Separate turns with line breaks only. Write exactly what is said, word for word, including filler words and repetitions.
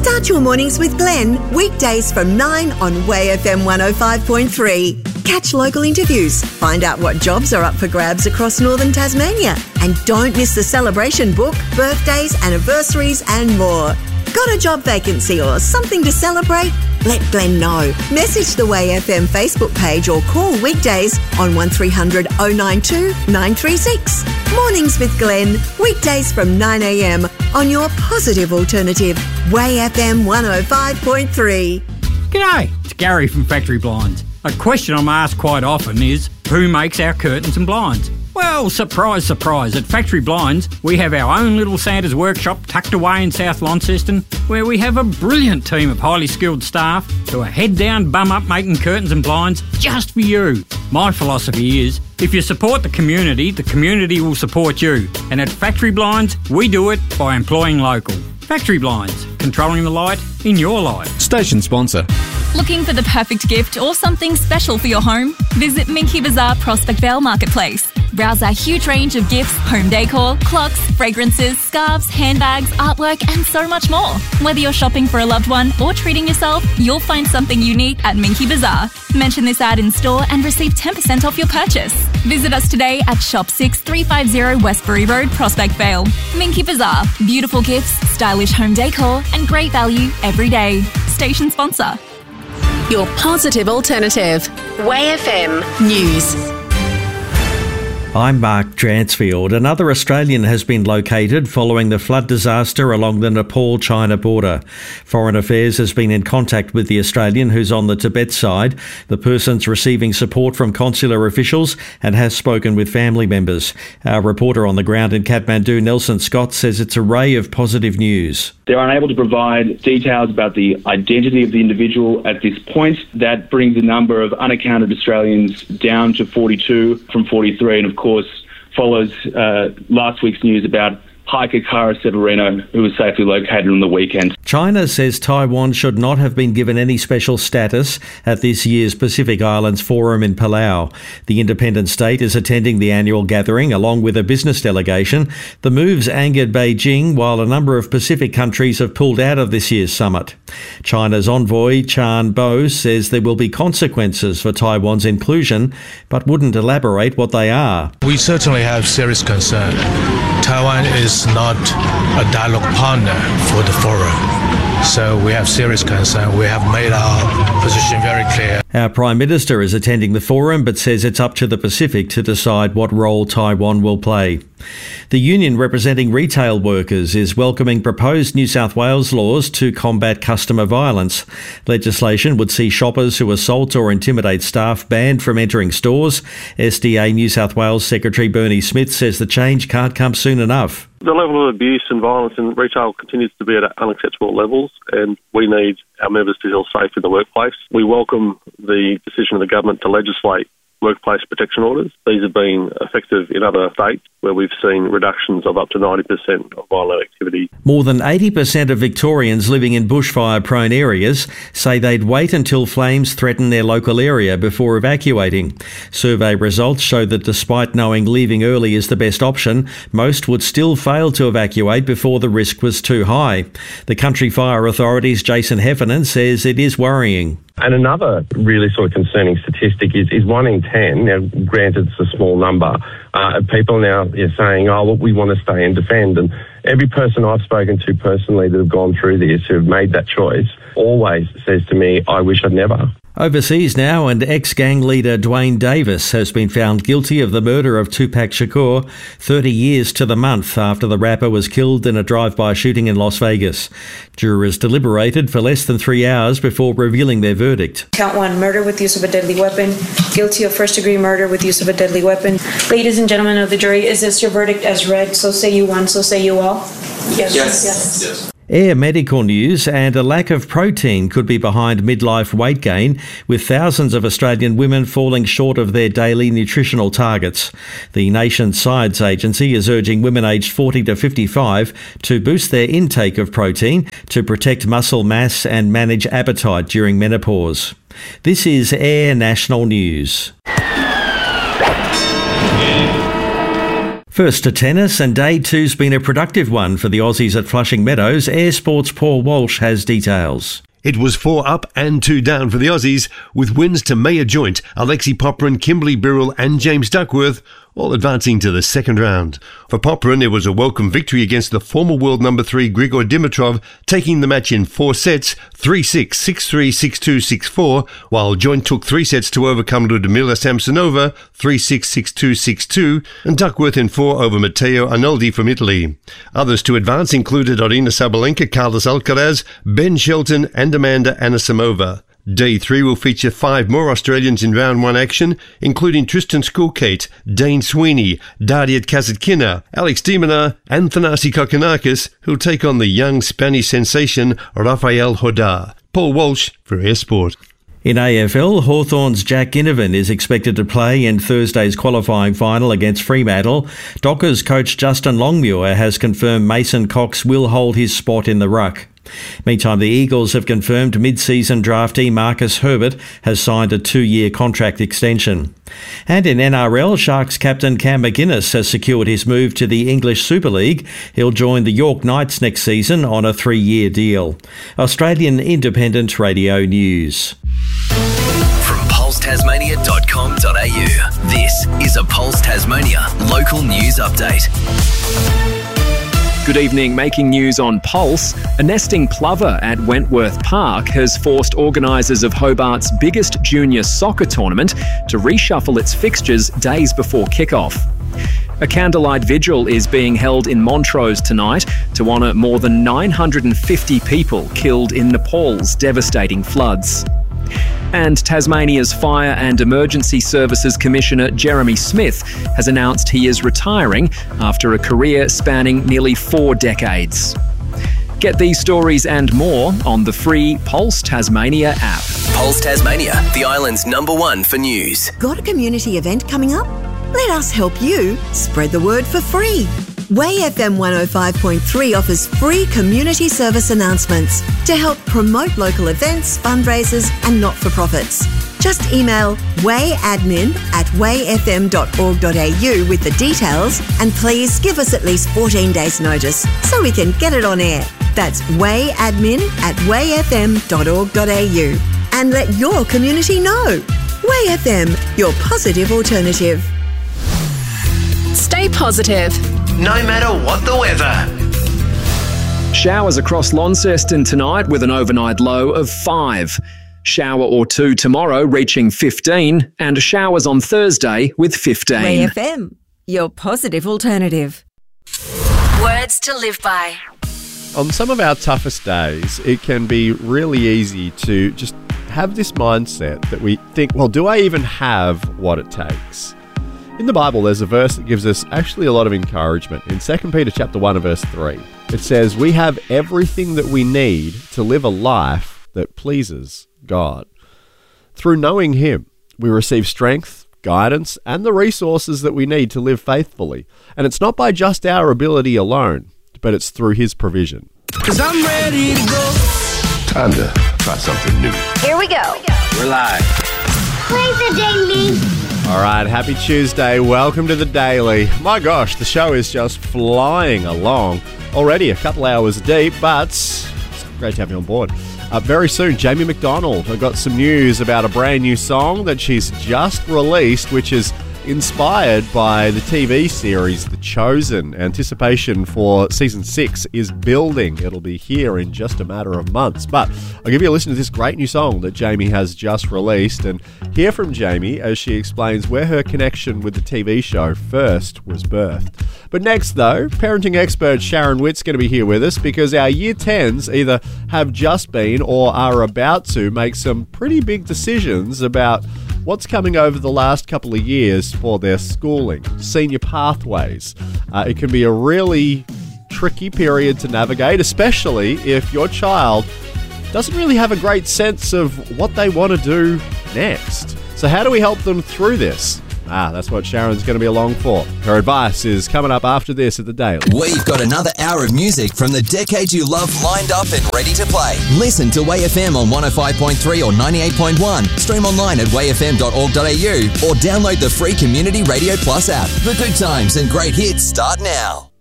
Start your mornings with Glenn, weekdays from nine on Way F M one oh five point three. Catch local interviews, find out what jobs are up for grabs across northern Tasmania, and don't miss the celebration book, birthdays, anniversaries and more. Got a job vacancy or something to celebrate? Let Glenn know. Message the Way F M Facebook page or call weekdays on one three hundred oh nine two nine three six. Mornings with Glenn, weekdays from nine a m on your positive alternative, Way F M one oh five point three.
G'day, it's Gary from Factory Blinds. A question I'm asked quite often is, who makes our curtains and blinds? Well, surprise, surprise, at Factory Blinds, we have our own little Santa's workshop tucked away in South Launceston, where we have a brilliant team of highly skilled staff who are head down, bum up making curtains and blinds just for you. My philosophy is, if you support the community, the community will support you. And at Factory Blinds, we do it by employing local. Factory Blinds, controlling the light in your life.
Station sponsor.
Looking for the perfect gift or something special for your home? Visit Minky Bazaar Prospect Vale Marketplace. Browse our huge range of gifts, home decor, clocks, fragrances, scarves, handbags, artwork and so much more. Whether you're shopping for a loved one or treating yourself, you'll find something unique at Minky Bazaar. Mention this ad in store and receive ten percent off your purchase. Visit us today at Shop six three five zero Westbury Road, Prospect Vale. Minky Bazaar. Beautiful gifts, stylish home decor and great value every day. Station sponsor.
Your positive alternative. Way F M News.
I'm Mark Dransfield. Another Australian has been located following the flood disaster along the Nepal-China border. Foreign Affairs has been in contact with the Australian who's on the Tibet side. The person's receiving support from consular officials and has spoken with family members. Our reporter on the ground in Kathmandu, Nelson Scott, says it's a ray of positive news.
They're unable to provide details about the identity of the individual at this point. That brings the number of unaccounted Australians down to forty-two from forty-three, and of course follows uh, last week's news about hiker Kara Severino, who was safely located on the weekend.
China says Taiwan should not have been given any special status at this year's Pacific Islands Forum in Palau. The independent state is attending the annual gathering along with a business delegation. The moves angered Beijing, while a number of Pacific countries have pulled out of this year's summit. China's envoy Chan Bo says there will be consequences for Taiwan's inclusion, but wouldn't elaborate what they are.
We certainly have serious concern. Taiwan is not a dialogue partner for the forum, so we have serious concern. We have made our position very clear.
Our Prime Minister is attending the forum but says it's up to the Pacific to decide what role Taiwan will play. The union representing retail workers is welcoming proposed New South Wales laws to combat customer violence. Legislation would see shoppers who assault or intimidate staff banned from entering stores. S D A New South Wales Secretary Bernie Smith says the change can't come soon enough.
The level of abuse and violence in retail continues to be at unacceptable levels, and we need our members to feel safe in the workplace. We welcome the decision of the government to legislate workplace protection orders. These have been effective in other states where we've seen reductions of up to ninety percent of violent activity.
More than eighty percent of Victorians living in bushfire-prone areas say they'd wait until flames threaten their local area before evacuating. Survey results show that despite knowing leaving early is the best option, most would still fail to evacuate before the risk was too high. The Country Fire Authority's Jason Heffernan says it is worrying.
And another really sort of concerning statistic is, is one in ten, now granted it's a small number, uh, of people now are saying, oh, look, we want to stay and defend. And every person I've spoken to personally that have gone through this, who have made that choice, always says to me, I wish I'd never.
Overseas now, and ex-gang leader Dwayne Davis has been found guilty of the murder of Tupac Shakur thirty years to the month after the rapper was killed in a drive-by shooting in Las Vegas. Jurors deliberated for less than three hours before revealing their verdict.
Count one, murder with use of a deadly weapon. Guilty of first-degree murder with use of a deadly weapon. Ladies and gentlemen of the jury, is this your verdict as read? So say you one, so say you all? Yes. Yes. Yes. Yes.
Air medical news, and a lack of protein could be behind midlife weight gain, with thousands of Australian women falling short of their daily nutritional targets. The nation's science agency is urging women aged forty to fifty-five to boost their intake of protein to protect muscle mass and manage appetite during menopause. This is Air National News. First to tennis, and day two's been a productive one for the Aussies at Flushing Meadows. Air Sports' Paul Walsh has details.
It was four up and two down for the Aussies, with wins to Maya Joint, Alexi Popyrin, Kimberly Birrell and James Duckworth, all advancing to the second round. For Popyrin, it was a welcome victory against the former world number three Grigor Dimitrov, taking the match in four sets, three six, six three, six two, six four, while Joint took three sets to overcome Ludmila Samsonova, three six, six two, six two, and Duckworth in four over Matteo Arnoldi from Italy. Others to advance included Arina Sabalenka, Carlos Alcaraz, Ben Shelton and Amanda Anisimova. Day three will feature five more Australians in round one action, including Tristan Skulkate, Dane Sweeney, Dariet Kasatkina, Alex de Minaur and Thanasi Kokkinakis, who'll take on the young Spanish sensation Rafael Hodar. Paul Walsh for Air Sport.
In A F L, Hawthorn's Jack Ginnivan is expected to play in Thursday's qualifying final against Fremantle. Dockers coach Justin Longmuir has confirmed Mason Cox will hold his spot in the ruck. Meantime, the Eagles have confirmed mid-season draftee Marcus Herbert has signed a two-year contract extension. And in N R L, Sharks captain Cam McInnes has secured his move to the English Super League. He'll join the York Knights next season on a three-year deal. Australian Independent Radio News.
From pulse tasmania dot com dot a u, this is a Pulse Tasmania local news update.
Good evening. Making news on Pulse. A nesting plover at Wentworth Park has forced organisers of Hobart's biggest junior soccer tournament to reshuffle its fixtures days before kick-off. A candlelight vigil is being held in Montrose tonight to honour more than nine hundred fifty people killed in Nepal's devastating floods. And Tasmania's Fire and Emergency Services Commissioner Jeremy Smith has announced he is retiring after a career spanning nearly four decades. Get these stories and more on the free Pulse Tasmania app.
Pulse Tasmania, the island's number one for news.
Got a community event coming up? Let us help you spread the word for free. Way F M one oh five point three offers free community service announcements to help promote local events, fundraisers and not-for-profits. Just email wayadmin at way f m dot org dot a u with the details, and please give us at least fourteen days notice so we can get it on air. That's wayadmin at way f m dot org dot a u. And let your community know. Way F M, your positive alternative.
Stay positive,
no matter what the weather.
Showers across Launceston tonight with an overnight low of five. Shower or two tomorrow reaching fifteen, and showers on Thursday with fifteen.
Way F M, your positive alternative.
words to live by.
On some of our toughest days, it can be really easy to just have this mindset that we think, well, do I even have what it takes? In the Bible, there's a verse that gives us actually a lot of encouragement. In Second Peter chapter one and verse three, it says, we have everything that we need to live a life that pleases God. Through knowing Him, we receive strength, guidance, and the resources that we need to live faithfully. And it's not by just our ability alone, but it's through His provision.
'Cause I'm ready to go.
Time to try something new.
Here we go.
We're live.
Play the daily.
All right, happy Tuesday. Welcome to the Daily. My gosh, the show is just flying along. Already a couple hours deep, but it's great to have you on board. Uh, very soon, Jamie McDonald. I've got some news about a brand new song that she's just released, which is inspired by the T V series The Chosen. Anticipation for season six is building. It'll be here in just a matter of months. But I'll give you a listen to this great new song that Jamie has just released and hear from Jamie as she explains where her connection with the T V show first was birthed. But next, though, parenting expert Sharon Witt's going to be here with us because our year tens either have just been or are about to make some pretty big decisions about what's coming over the last couple of years for their schooling, senior pathways. Uh, it can be a really tricky period to navigate, especially if your child doesn't really have a great sense of what they want to do next. So how do we help them through this? Ah, that's what Sharon's going to be along for. Her advice is coming up after this at the Daily.
We've got another hour of music from the decade you love lined up and ready to play. Listen to Way F M on one oh five point three or ninety-eight point one. Stream online at way f m dot org dot a u or download the free Community Radio Plus app. The good times and great hits start now.